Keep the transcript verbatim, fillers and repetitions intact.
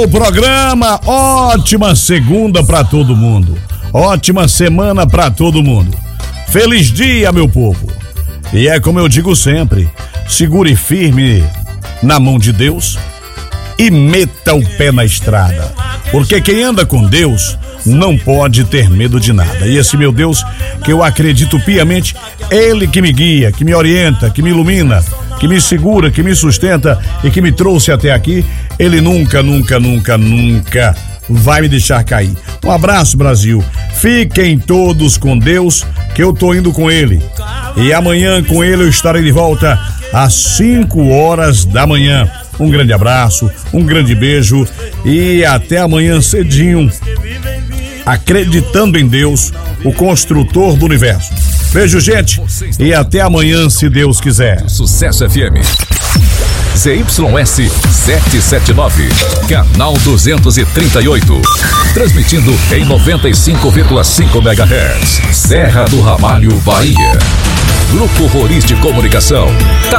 O programa, ótima segunda pra todo mundo. Ótima semana pra todo mundo. Feliz dia, meu povo. E é como eu digo sempre, segure firme na mão de Deus e meta o pé na estrada. Porque quem anda com Deus não pode ter medo de nada. E esse meu Deus, que eu acredito piamente, Ele que me guia, que me orienta, que me ilumina, que me segura, que me sustenta e que me trouxe até aqui, Ele nunca, nunca, nunca, nunca vai me deixar cair. Um abraço, Brasil. Fiquem todos com Deus, que eu tô indo com Ele. E amanhã com Ele eu estarei de volta às cinco horas da manhã. Um grande abraço, um grande beijo e até amanhã cedinho, acreditando em Deus, o construtor do universo. Beijo, gente, e até amanhã, se Deus quiser. Sucesso F M Z Y S setecentos e setenta e nove, canal duzentos e trinta e oito, transmitindo em noventa e cinco vírgula cinco megahertz, Serra do Ramalho, Bahia. Grupo Roriz de Comunicação. Tá